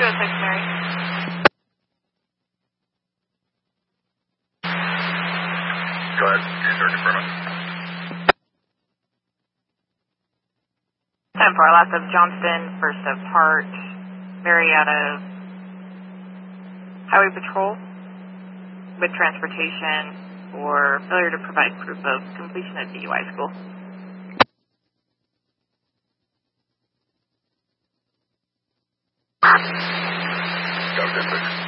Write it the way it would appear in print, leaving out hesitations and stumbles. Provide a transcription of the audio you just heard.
Mary. Go ahead. Start confirming. 10-4, last of Johnston, first of Hart, Mary out of Highway Patrol with transportation for failure to provide proof of completion of DUI school. Go, 10-6.